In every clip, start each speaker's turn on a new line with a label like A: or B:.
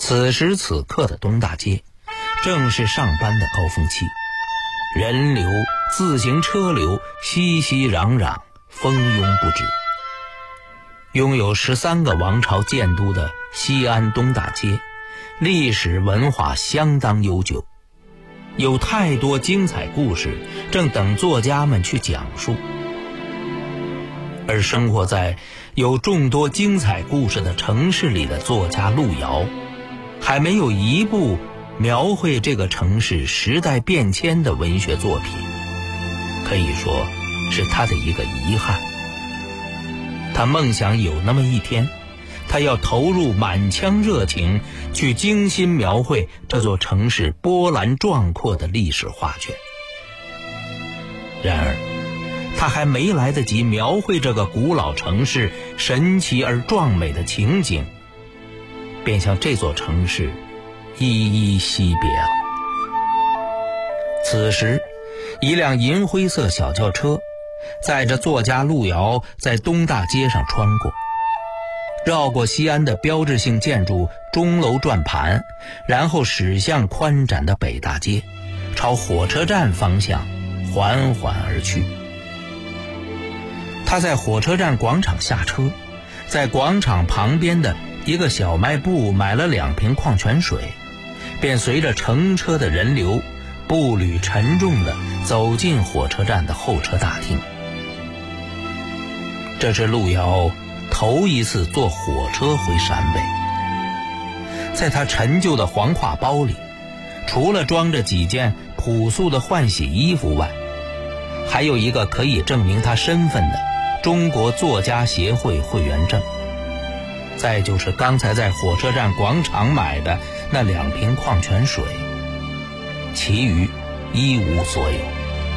A: 此时此刻的东大街正是上班的高峰期，人流、自行车流熙熙攘攘，蜂拥不止。拥有13个王朝建都的西安东大街，历史文化相当悠久，有太多精彩故事正等作家们去讲述。而生活在有众多精彩故事的城市里的作家路遥，还没有一部描绘这个城市时代变迁的文学作品，可以说是他的一个遗憾。他梦想有那么一天，他要投入满腔热情去精心描绘这座城市波澜壮阔的历史画卷。然而他还没来得及描绘这个古老城市神奇而壮美的情景，便向这座城市一一惜别了。此时一辆银灰色小轿车载着作家路遥在东大街上穿过，绕过西安的标志性建筑钟楼转盘，然后驶向宽展的北大街，朝火车站方向缓缓而去。他在火车站广场下车，在广场旁边的一个小卖部买了2瓶矿泉水，便随着乘车的人流步履沉重地走进火车站的候车大厅。这是路遥头一次坐火车回陕北，在他陈旧的黄挎包里，除了装着几件朴素的换洗衣服外，还有一个可以证明他身份的中国作家协会会员证，再就是刚才在火车站广场买的那2瓶矿泉水，其余一无所有。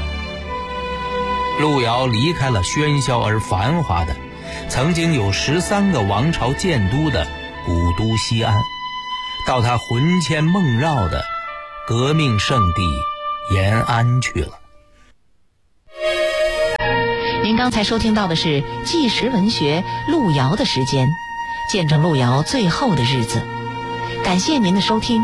A: 路遥离开了喧嚣而繁华的曾经有13个王朝建都的古都西安，到他魂牵梦绕的革命圣地延安去了。
B: 您刚才收听到的是纪实文学路遥的时间，见证路遥最后的日子。感谢您的收听。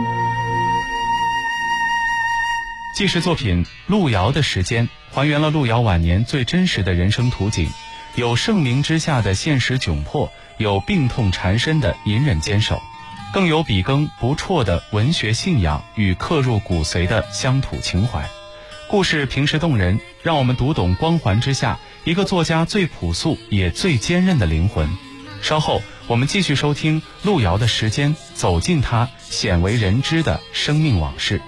C: 纪实作品《路遥的时间》还原了路遥晚年最真实的人生图景，有盛名之下的现实窘迫，有病痛缠身的隐忍坚守，更有笔耕不辍的文学信仰与刻入骨髓的乡土情怀。故事平实动人，让我们读懂光环之下一个作家最朴素也最坚韧的灵魂。稍后我们继续收听路遥的时间，走进他鲜为人知的生命往事。